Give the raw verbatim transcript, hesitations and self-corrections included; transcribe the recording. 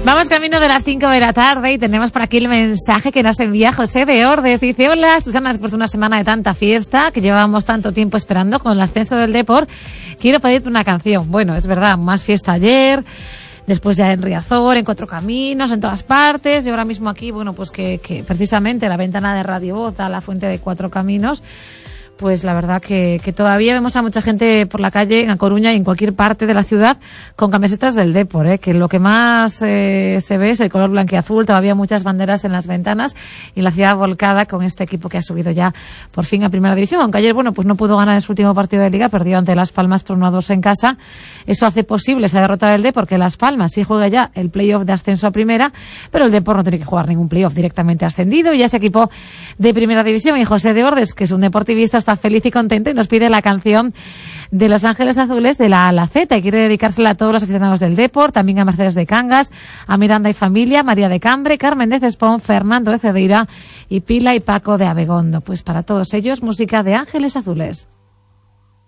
Vamos camino de las cinco de la tarde y tenemos por aquí el mensaje que nos envía José de Ordes. Dice: hola, Susana, después de una semana de tanta fiesta que llevábamos tanto tiempo esperando con el ascenso del Depor, quiero pedirte una canción. Bueno, es verdad, más fiesta ayer, después ya en Riazor, en Cuatro Caminos, en todas partes, y ahora mismo aquí, bueno, pues que, que precisamente la ventana de Radio Voz a la fuente de Cuatro Caminos, pues la verdad que, que todavía vemos a mucha gente por la calle en A Coruña y en cualquier parte de la ciudad con camisetas del Depor, ¿eh? Que lo que más eh, se ve es el color blanquiazul, todavía muchas banderas en las ventanas y la ciudad volcada con este equipo que ha subido ya por fin a Primera División, aunque ayer, bueno, pues no pudo ganar en su último partido de Liga, perdió ante Las Palmas por uno a dos en casa. Eso hace posible esa derrota del Depor, porque Las Palmas sí juega ya el playoff de ascenso a Primera, pero el Depor no tiene que jugar ningún playoff, directamente ascendido, y ya es equipo de Primera División. Y José de Ordes, que es un deportivista, está feliz y contento y nos pide la canción de Los Ángeles Azules de la A a la Z, y quiere dedicársela a todos los aficionados del Depor, también a Mercedes de Cangas, a Miranda y familia, María de Cambre, Carmen de Cespón, Fernando de Cedeira y Pila y Paco de Abegondo. Pues para todos ellos, música de Ángeles Azules.